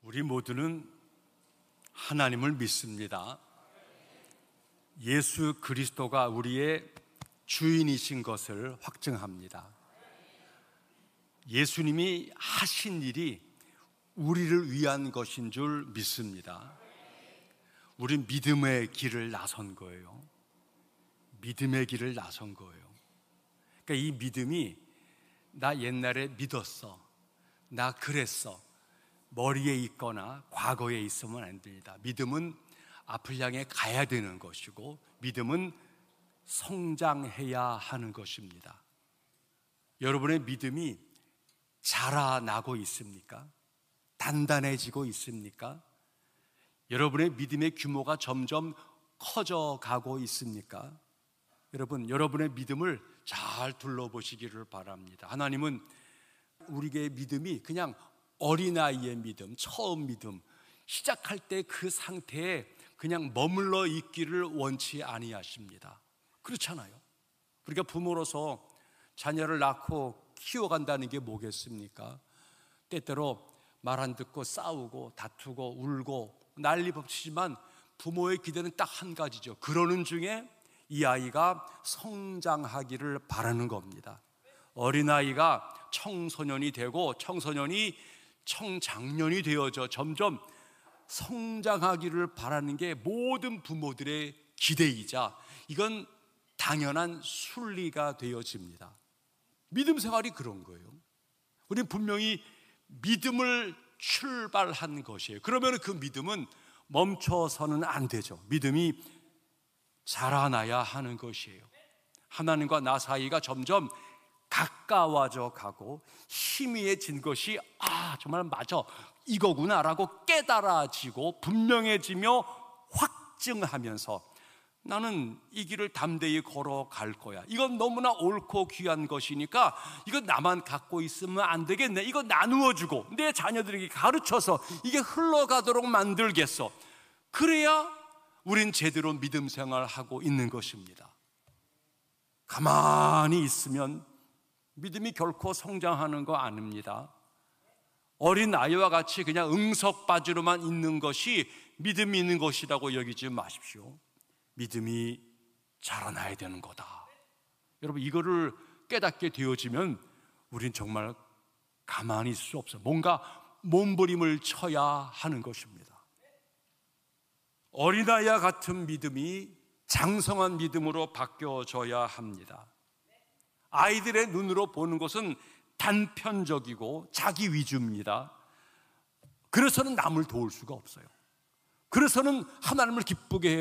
우리 모두는 하나님을 믿습니다. 예수 그리스도가 우리의 주인이신 것을 확증합니다. 예수님이 하신 일이 우리를 위한 것인 줄 믿습니다. 우린 믿음의 길을 나선 거예요. 믿음의 길을 나선 거예요. 그러니까 이 믿음이 나 옛날에 믿었어, 나 그랬어, 머리에 있거나 과거에 있으면 안 됩니다. 믿음은 앞을 향해 가야 되는 것이고, 믿음은 성장해야 하는 것입니다. 여러분의 믿음이 자라나고 있습니까? 단단해지고 있습니까? 여러분의 믿음의 규모가 점점 커져가고 있습니까? 여러분, 여러분의 믿음을 잘 둘러보시기를 바랍니다. 하나님은 우리의 믿음이 그냥 어린아이의 믿음, 처음 믿음, 시작할 때 그 상태에 그냥 머물러 있기를 원치 아니하십니다. 그렇잖아요. 우리가 부모로서 자녀를 낳고 키워간다는 게 뭐겠습니까? 때때로 말 안 듣고 싸우고 다투고 울고 난리 법치지만 부모의 기대는 딱 한 가지죠. 그러는 중에 이 아이가 성장하기를 바라는 겁니다. 어린아이가 청소년이 되고 청소년이 청장년이 되어져 점점 성장하기를 바라는 게 모든 부모들의 기대이자 이건 당연한 순리가 되어집니다. 믿음 생활이 그런 거예요. 우리는 분명히 믿음을 출발한 것이에요. 그러면 그 믿음은 멈춰서는 안 되죠. 믿음이 자라나야 하는 것이에요. 하나님과 나 사이가 점점 가까워져 가고 희미해진 것이 정말 맞아, 이거구나라고 깨달아지고 분명해지며 확증하면서 나는 이 길을 담대히 걸어갈 거야. 이건 너무나 옳고 귀한 것이니까 이거 나만 갖고 있으면 안 되겠네. 이거 나누어주고 내 자녀들에게 가르쳐서 이게 흘러가도록 만들겠어. 그래야 우린 제대로 믿음 생활하고 있는 것입니다. 가만히 있으면 믿음이 결코 성장하는 거 아닙니다. 어린 아이와 같이 그냥 응석바지로만 있는 것이 믿음이 있는 것이라고 여기지 마십시오. 믿음이 자라나야 되는 거다. 여러분, 이거를 깨닫게 되어지면 우린 정말 가만히 있을 수 없어요. 뭔가 몸부림을 쳐야 하는 것입니다. 어린아이와 같은 믿음이 장성한 믿음으로 바뀌어져야 합니다. 아이들의 눈으로 보는 것은 단편적이고 자기 위주입니다. 그래서는 남을 도울 수가 없어요. 그래서는 하나님을 기쁘게